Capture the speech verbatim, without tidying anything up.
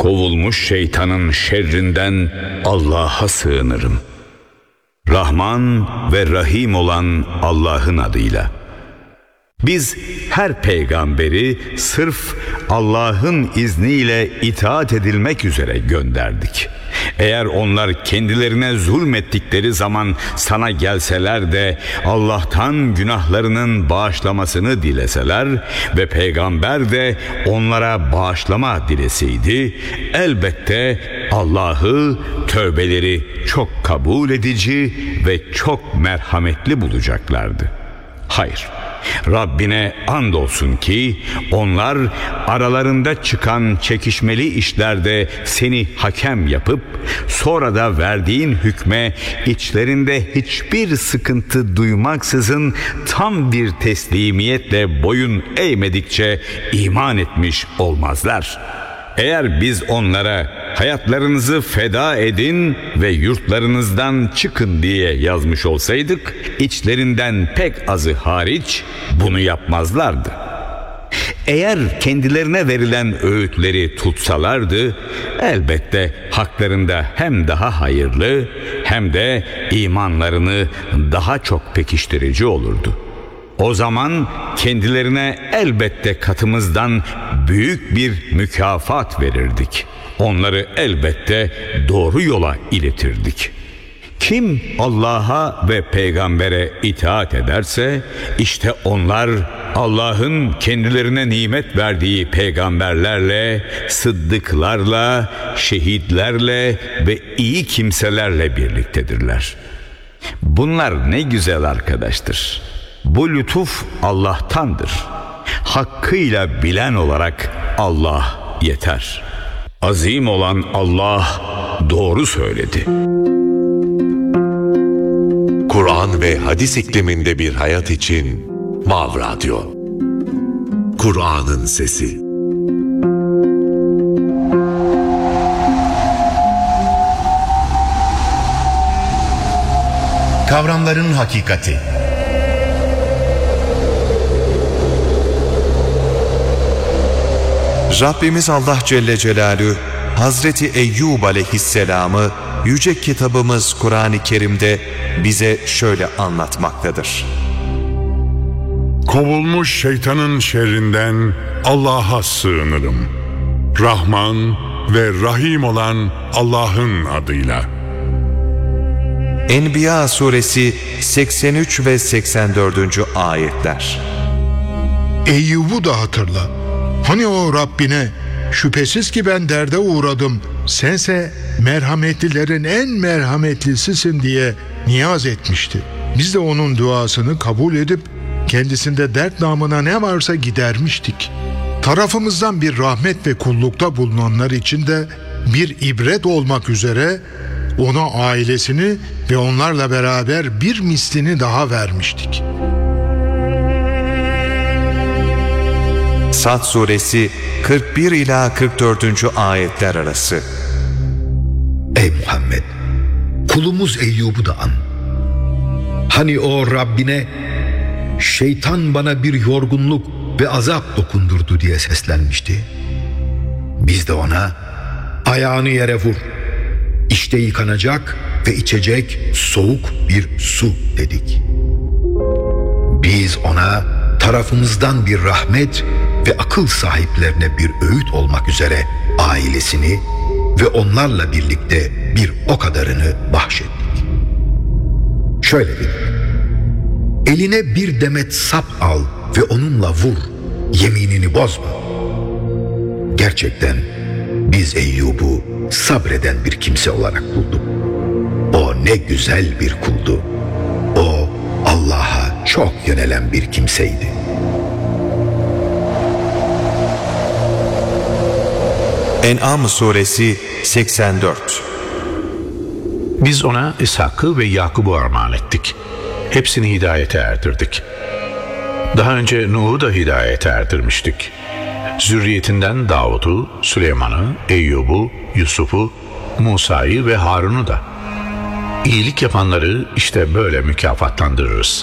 Kovulmuş şeytanın şerrinden Allah'a sığınırım. Rahman ve Rahim olan Allah'ın adıyla. Biz her peygamberi sırf Allah'ın izniyle itaat edilmek üzere gönderdik. Eğer onlar kendilerine zulmettikleri zaman sana gelseler de Allah'tan günahlarının bağışlamasını dileseler ve peygamber de onlara bağışlama dileseydi, elbette Allah'ı tövbeleri çok kabul edici ve çok merhametli bulacaklardı. Hayır, Rabbine andolsun ki onlar aralarında çıkan çekişmeli işlerde seni hakem yapıp sonra da verdiğin hükme içlerinde hiçbir sıkıntı duymaksızın tam bir teslimiyetle boyun eğmedikçe iman etmiş olmazlar. Eğer biz onlara hayatlarınızı feda edin ve yurtlarınızdan çıkın diye yazmış olsaydık, içlerinden pek azı hariç bunu yapmazlardı. Eğer kendilerine verilen öğütleri tutsalardı, elbette haklarında hem daha hayırlı hem de imanlarını daha çok pekiştirici olurdu. O zaman kendilerine elbette katımızdan büyük bir mükafat verirdik. Onları elbette doğru yola iletirdik. Kim Allah'a ve peygambere itaat ederse işte onlar Allah'ın kendilerine nimet verdiği peygamberlerle, sıddıklarla, şehitlerle ve iyi kimselerle birliktedirler. Bunlar ne güzel arkadaştır. Bu lütuf Allah'tandır. Hakkıyla bilen olarak Allah yeter. Azim olan Allah doğru söyledi. Kur'an ve hadis ikliminde bir hayat için Mav Radyo. Kur'an'ın sesi. Kavramların hakikati. Rabbimiz Allah Celle Celaluhu Hazreti Eyyub Aleyhisselam'ı yüce kitabımız Kur'an-ı Kerim'de bize şöyle anlatmaktadır. Kovulmuş şeytanın şerrinden Allah'a sığınırım. Rahman ve Rahim olan Allah'ın adıyla. Enbiya suresi seksen üç ve seksen dördüncü ayetler. Eyyub'u da hatırla. Hani o Rabbine, şüphesiz ki ben derde uğradım, sense merhametlilerin en merhametlisisin diye niyaz etmişti. Biz de onun duasını kabul edip kendisinde dert namına ne varsa gidermiştik. Tarafımızdan bir rahmet ve kullukta bulunanlar için de bir ibret olmak üzere ona ailesini ve onlarla beraber bir mislini daha vermiştik. Sad suresi kırk bir ila kırk dördüncü ayetler arası. Ey Muhammed! Kulumuz Eyyub'u da an. Hani o Rabbine, şeytan bana bir yorgunluk ve azap dokundurdu diye seslenmişti. Biz de ona, ayağını yere vur, İşte yıkanacak ve içecek soğuk bir su dedik. Biz ona tarafımızdan bir rahmet ve akıl sahiplerine bir öğüt olmak üzere ailesini ve onlarla birlikte bir o kadarını bahşettik. Şöyle dedik: eline bir demet sap al ve onunla vur, yeminini bozma. Gerçekten biz Eyyub'u sabreden bir kimse olarak bulduk. O ne güzel bir kuldu. O Allah'a çok yönelen bir kimseydi. En'am suresi seksen dört. Biz ona İshak'ı ve Yakub'u armağan ettik. Hepsini hidayete erdirdik. Daha önce Nuh'u da hidayete erdirmiştik. Zürriyetinden Davud'u, Süleyman'ı, Eyyub'u, Yusuf'u, Musa'yı ve Harun'u da. İyilik yapanları işte böyle mükafatlandırırız.